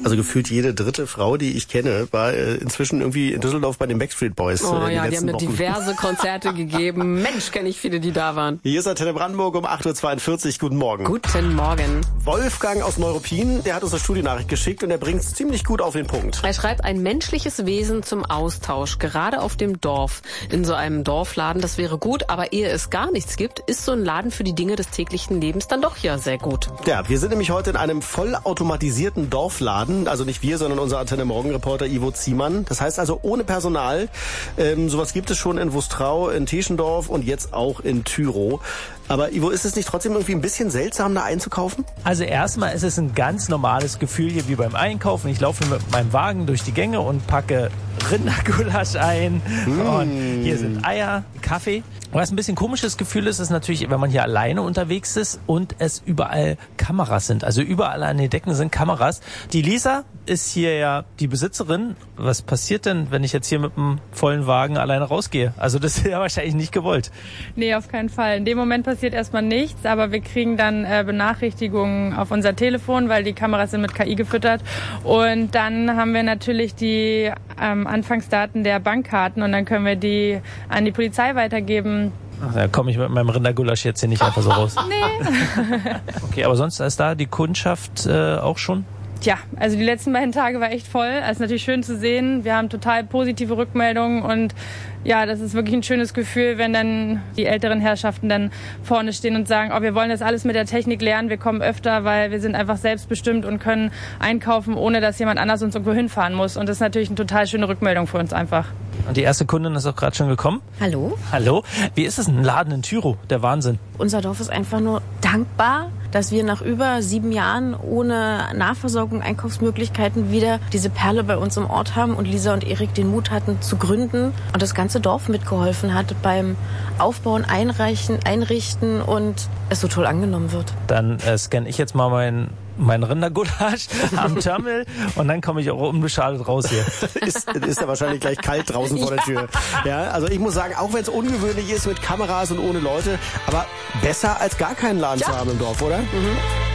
Also gefühlt jede dritte Frau, die ich kenne, war inzwischen irgendwie in Düsseldorf bei den Backstreet Boys. Oh ja, die haben mir Wochen diverse Konzerte gegeben. Mensch, kenne ich viele, die da waren. Hier ist Antenne Brandenburg um 8.42 Uhr. Guten Morgen. Guten Morgen. Wolfgang aus Neuruppin, der hat uns eine Studiennachricht geschickt und der bringt es ziemlich gut auf den Punkt. Er schreibt, ein menschliches Wesen zum Austausch, gerade auf dem Dorf. In so einem Dorfladen, das wäre gut, aber ehe es gar nichts gibt, ist so ein Laden für die Dinge des täglichen Lebens dann doch ja sehr gut. Ja, wir sind nämlich heute in einem vollautomatisierten Dorfladen. Also nicht wir, sondern unser Antenne Morgen-Reporter Ivo Ziemann. Das heißt also ohne Personal. Sowas gibt es schon in Wustrau, in Teschendorf und jetzt auch in Tyrow. Aber Ivo, ist es nicht trotzdem irgendwie ein bisschen seltsam, da einzukaufen? Also erstmal ist es ein ganz normales Gefühl hier wie beim Einkaufen. Ich laufe mit meinem Wagen durch die Gänge und packe Rindergulasch ein. Und hier sind Eier, Kaffee. Was ein bisschen komisches Gefühl ist, ist natürlich, wenn man hier alleine unterwegs ist und es überall Kameras sind. Also überall an den Decken sind Kameras. Die Lisa ist hier ja die Besitzerin. Was passiert denn, wenn ich jetzt hier mit einem vollen Wagen alleine rausgehe? Also das ist ja wahrscheinlich nicht gewollt. Nee, auf keinen Fall. In dem Moment passiert erstmal nichts, aber wir kriegen dann Benachrichtigungen auf unser Telefon, weil die Kameras sind mit KI gefüttert. Und dann haben wir natürlich die Anfangsdaten der Bankkarten und dann können wir die an die Polizei weitergeben. Ach, da komme ich mit meinem Rindergulasch jetzt hier nicht einfach so raus. Nee. Okay, aber sonst ist da die Kundschaft auch schon? Tja, also die letzten beiden Tage war echt voll. Es ist natürlich schön zu sehen. Wir haben total positive Rückmeldungen und ja, das ist wirklich ein schönes Gefühl, wenn dann die älteren Herrschaften dann vorne stehen und sagen, oh, wir wollen das alles mit der Technik lernen, wir kommen öfter, weil wir sind einfach selbstbestimmt und können einkaufen, ohne dass jemand anders uns irgendwo hinfahren muss. Und das ist natürlich eine total schöne Rückmeldung für uns einfach. Und die erste Kundin ist auch gerade schon gekommen. Hallo. Hallo. Wie ist es, ein Laden in Tyrow? Der Wahnsinn. Unser Dorf ist einfach nur dankbar, dass wir nach über 7 Jahren ohne Nahversorgung, Einkaufsmöglichkeiten wieder diese Perle bei uns im Ort haben und Lisa und Erik den Mut hatten zu gründen und das ganze Dorf mitgeholfen hat beim Aufbauen, Einrichten und es so toll angenommen wird. Dann scanne ich jetzt mal mein Rindergulasch am Terminal und dann komme ich auch unbeschadet raus hier. Ist ja wahrscheinlich gleich kalt draußen vor der Tür. Ja, also ich muss sagen, auch wenn es ungewöhnlich ist mit Kameras und ohne Leute, aber besser als gar keinen Laden zu haben im Dorf, oder? Mhm.